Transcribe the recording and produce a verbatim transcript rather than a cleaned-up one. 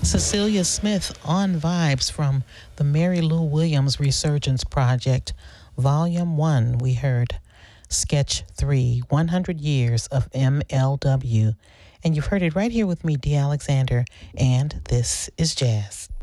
Cecilia Smith on Vibes from the Mary Lou Williams Resurgence Project, Volume one. We heard Sketch three, one hundred Years of M L W. And you've heard it right here with me, Dee Alexander, and this is Jazz.